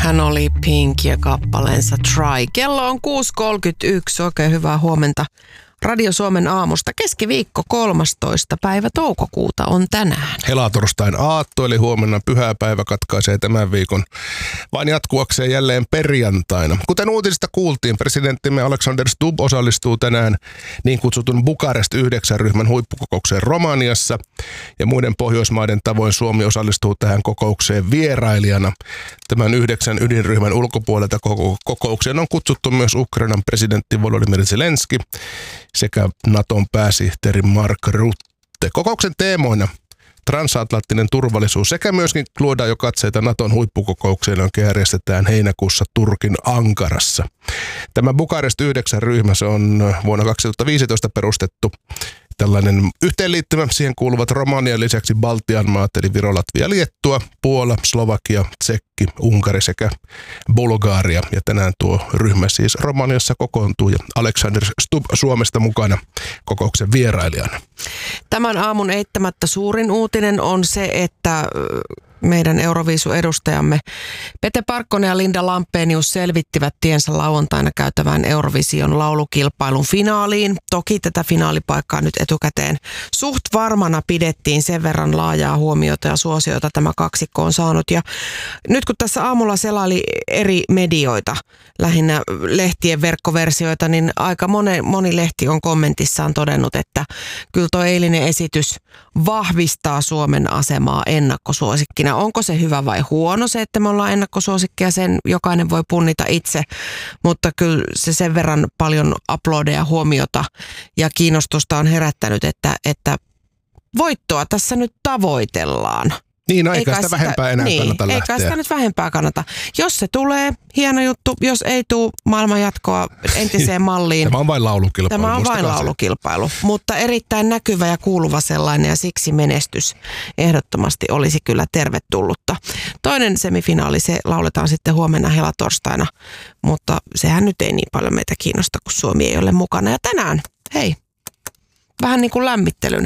Hän oli Pink ja kappaleensa Try. Kello on 6.31. Oikein hyvää huomenta Radio Suomen aamusta. Keskiviikko 13. päivä toukokuuta on tänään. Helatorstain aatto, eli huomenna pyhäpäivä katkaisee tämän viikon vain jatkuakseen jälleen perjantaina. Kuten uutisista kuultiin, presidenttimme Alexander Stubb osallistuu tänään niin kutsutun Bukarest 9-ryhmän huippukokoukseen Romaniassa. Ja muiden Pohjoismaiden tavoin Suomi osallistuu tähän kokoukseen vierailijana. Tämän 9 ydinryhmän ulkopuolelta kokoukseen on kutsuttu myös Ukrainan presidentti Volodymyr Zelenski sekä Naton pääsihteeri Mark Rutte. Kokouksen teemoina transatlanttinen turvallisuus sekä myöskin luodaan jo katseita Naton huippukokoukseen, jonka järjestetään heinäkuussa Turkin Ankarassa. Tämä Bukarest 9-ryhmä, se on vuonna 2015 perustettu tällainen yhteenliittymä. Siihen kuuluvat Romanian lisäksi Baltian maat, eli Viro, Latvia, Liettua, Puola, Slovakia, Tsekki, Unkari sekä Bulgaria. Ja tänään tuo ryhmä siis Romaniassa kokoontuu ja Alexander Stubb Suomesta mukana kokouksen vierailijana. Tämän aamun eittämättä suurin uutinen on se, että meidän Euroviisu-edustajamme Pete Parkkonen ja Linda Lampenius selvittivät tiensä lauantaina käytävään Eurovision laulukilpailun finaaliin. Toki tätä finaalipaikkaa nyt etukäteen suht varmana pidettiin, sen verran laajaa huomiota ja suosiota tämä kaksikko on saanut. Ja nyt kun tässä aamulla selaili eri medioita, lähinnä lehtien verkkoversioita, niin aika moni lehti on kommentissaan todennut, että kyllä tuo eilinen esitys vahvistaa Suomen asemaa ennakkosuosikkina. Onko se hyvä vai huono se, että me ollaan ennakkosuosikkeja, sen jokainen voi punnita itse, mutta kyllä se sen verran paljon aplodeja, huomiota ja kiinnostusta on herättänyt, että voittoa tässä nyt tavoitellaan. Niin, no eikä sitä vähempää enää kannata lähteä. Eikä sitä nyt vähempää kannata. Jos se tulee, hieno juttu. Jos ei tule, maailman jatkoa entiseen malliin. Tämä on vain laulukilpailu. Tämä on vain laulukilpailu, mutta erittäin näkyvä ja kuuluva sellainen ja siksi menestys ehdottomasti olisi kyllä tervetullutta. Toinen semifinaali, se lauletaan sitten huomenna helatorstaina, mutta sehän nyt ei niin paljon meitä kiinnosta, kun Suomi ei ole mukana. Ja tänään, hei, vähän niin kuin lämmittelynä.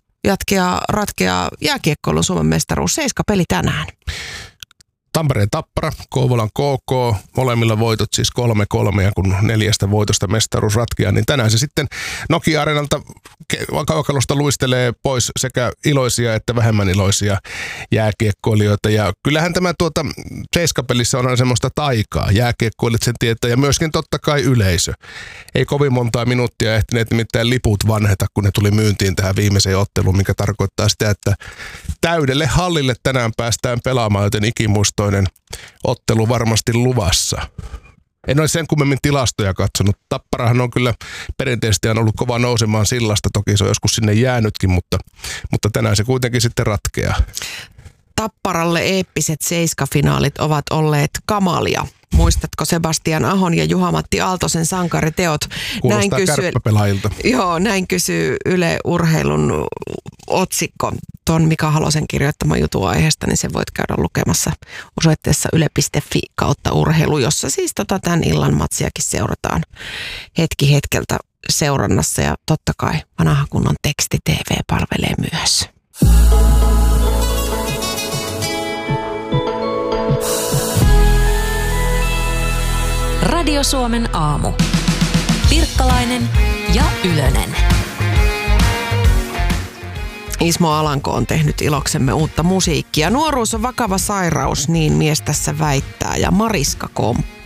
Ratkeaa jääkiekkoilun Suomen mestaruus. 7-peli tänään. Tampereen Tappara, Kouvolan KK, molemmilla voitot siis 3-3 ja kun 4 voitosta mestaruus ratkeaa, niin tänään se sitten Nokia-areenalta kaukalosta luistelee pois sekä iloisia että vähemmän iloisia jääkiekkoilijoita. Ja kyllähän tämä 7-pelissä on aina semmoista taikaa. Jääkiekkoilijat sen tietää ja myöskin totta kai yleisö. Ei kovin montaa minuuttia ehtineet nimittäin liput vanheta, kun ne tuli myyntiin tähän viimeiseen otteluun, mikä tarkoittaa sitä, että täydelle hallille tänään päästään pelaamaan, joten ikimuistoinen ottelu varmasti luvassa. En ole sen kummemmin tilastoja katsonut. Tapparahan on kyllä perinteisesti ollut kova nousemaan sillasta. Toki se on joskus sinne jäänytkin, mutta tänään se kuitenkin sitten ratkeaa. Tapparalle eeppiset 7-finaalit ovat olleet kamalia. Muistatko Sebastian Ahon ja Juha-Matti Aaltosen sankariteot? Kuulostaa kärppäpelaajilta. Joo, näin kysyy Yle Urheilun otsikko. Tuon Mika Halosen kirjoittama jutun aiheesta, niin se voit käydä lukemassa osoitteessa yle.fi/urheilu, jossa siis tämän illan matsiakin seurataan hetki hetkeltä seurannassa. Ja totta kai vanha kunnon teksti TV palvelee myös. Radio Suomen aamu. Pirkkalainen ja Ylönen. Ismo Alanko on tehnyt iloksemme uutta musiikkia. Nuoruus on vakava sairaus, niin mies tässä väittää, ja Mariska komppaa.